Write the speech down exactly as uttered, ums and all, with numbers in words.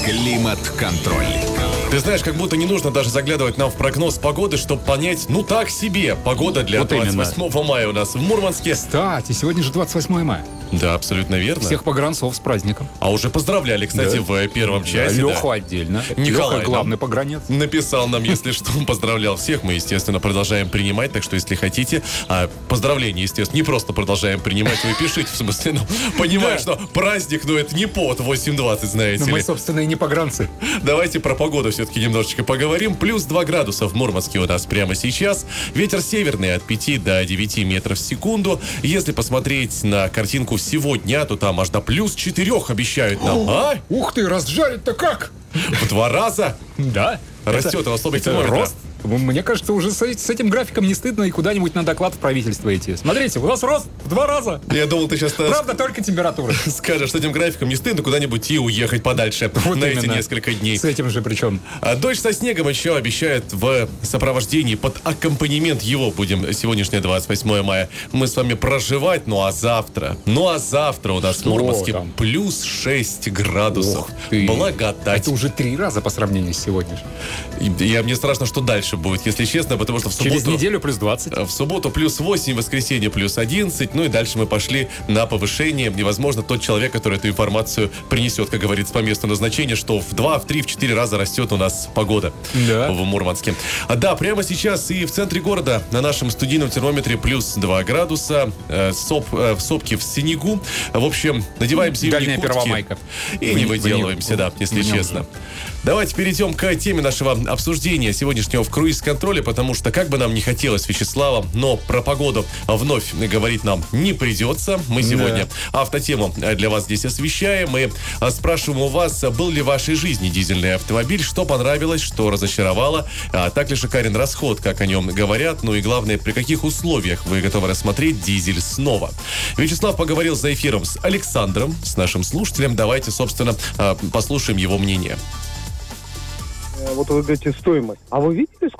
Климат-контроль. Ты знаешь, как будто не нужно даже заглядывать нам в прогноз погоды, чтобы понять, ну так себе погода для Вот двадцать восьмого мая у нас в Мурманске. Кстати, сегодня же двадцать восьмое мая. Да, абсолютно верно. Всех погранцов с праздником. А уже поздравляли, кстати, Да. в первом часе. Леху да. отдельно. Николай Леха главный нам погранец. написал нам, если что, он поздравлял всех. Мы, естественно, продолжаем принимать. Так что, если хотите, а, поздравления, естественно, не просто продолжаем принимать, вы пишите, в смысле, ну, понимаешь, что праздник, ну, это не под восемь двадцать, знаете Ну, ли. мы, собственно, и не погранцы. Давайте про погоду все-таки немножечко поговорим. Плюс два градуса в Мурманске у нас прямо сейчас. Ветер северный от пяти до девяти метров в секунду. Если посмотреть на картинку сегодня, то там аж до плюс четырех обещают нам. А? Ух ты, разжарить-то как? В два раза Да. растет Это- у нас область это термометра. рост. Мне кажется, уже с, с этим графиком не стыдно и куда-нибудь на доклад в правительство идти. Смотрите, у нас рост в два раза. Я думал, ты сейчас Правда, только температура. скажешь, с этим графиком не стыдно куда-нибудь и уехать подальше Вот на эти именно. несколько дней. С этим же причем. А дождь со снегом еще обещают в сопровождении, под аккомпанемент его будем сегодняшнее двадцать восьмое мая мы с вами проживать. Ну а завтра, ну а завтра у нас в Что Мурманске там? плюс шесть градусов. Ух ты. Благодать. Это уже три раза по сравнению с сегодняшним. И я, мне страшно, что дальше будет, если честно, потому что в субботу... Через неделю плюс двадцать. В субботу плюс восемь, в воскресенье плюс одиннадцать. Ну и дальше мы пошли на повышение. Невозможно, тот человек, который эту информацию принесет, как говорится, по месту назначения, что в два, в три, в четыре раза растет у нас погода Да. в Мурманске. А, да, прямо сейчас и в центре города на нашем студийном термометре плюс два градуса. Э, соп, э, в сопке в снегу. В общем, надеваем зимние Дальняя куртки. первомайка. И В- не в- выделываемся, в- да, если в нем честно. же. Давайте перейдем к теме нашего обсуждения сегодняшнего в круиз-контроле, потому что, как бы нам не хотелось, Вячеслава, но про погоду вновь говорить нам не придется. Мы сегодня Да. автотему для вас здесь освещаем и а, спрашиваем у вас, был ли в вашей жизни дизельный автомобиль, что понравилось, что разочаровало, а, так ли шикарен расход, как о нем говорят, ну и главное, при каких условиях вы готовы рассмотреть дизель снова. Вячеслав поговорил за эфиром с Александром, с нашим слушателем. Давайте, собственно, а, послушаем его мнение. Вот вы говорите стоимость. А вы видели,